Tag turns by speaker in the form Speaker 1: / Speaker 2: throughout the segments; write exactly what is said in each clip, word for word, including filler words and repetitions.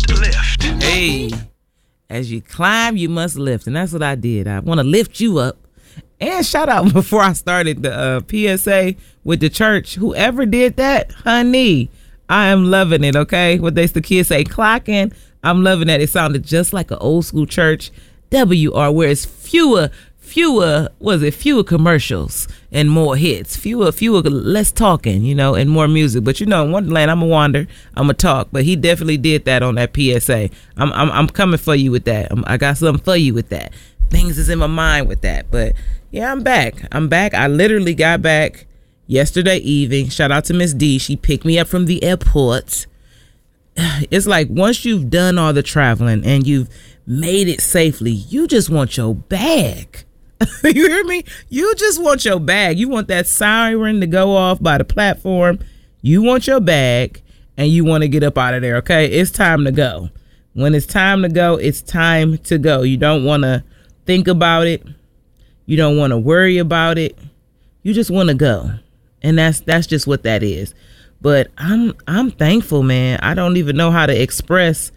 Speaker 1: must lift.
Speaker 2: Hey, as you climb, you must lift. And that's what I did. I want to lift you up. And shout out before I started the uh, P S A with the church. Whoever did that, honey, I am loving it, okay? What they the kids say, clocking. I'm loving that. It sounded just like an old school church W R, where it's fewer, fewer, was it, fewer commercials and more hits. Fewer, fewer, less talking, you know, and more music. But, you know, in Wonderland, I'm a wander, I'm a talk. But he definitely did that on that P S A. I'm I'm, I'm coming for you with that. I'm, I got something for you with that. Things is in my mind with that. But, yeah, I'm back. I'm back. I literally got back yesterday evening. Shout out to Miss D. She picked me up from the airport. It's like once you've done all the traveling and you've made it safely, you just want your bag. You hear me? You just want your bag. You want that siren to go off by the platform. You want your bag and you want to get up out of there. Okay, it's time to go. When it's time to go, it's time to go. You don't want to think about it. You don't want to worry about it. You just want to go. And that's that's just what that is. But I'm I'm thankful, man. I don't even know how to express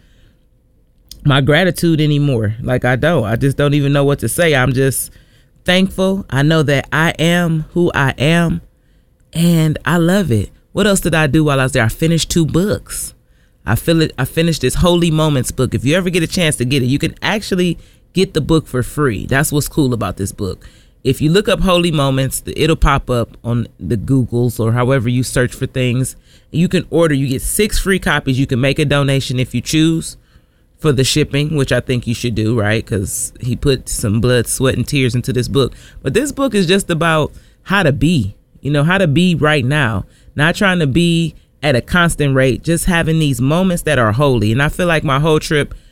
Speaker 2: my gratitude anymore. Like I don't. I just don't even know what to say. I'm just thankful. I know that I am who I am, and I love it. What else did I do while I was there? I finished two books. I feel it. I finished this Holy Moments book. If you ever get a chance to get it, you can actually get the book for free. That's what's cool about this book. If you look up Holy Moments, it'll pop up on the Googles or however you search for things. You can order. You get six free copies. You can make a donation if you choose for the shipping, which I think you should do, right? Because he put some blood, sweat, and tears into this book. But this book is just about how to be, you know, how to be right now. Not trying to be at a constant rate, just having these moments that are holy. And I feel like my whole trip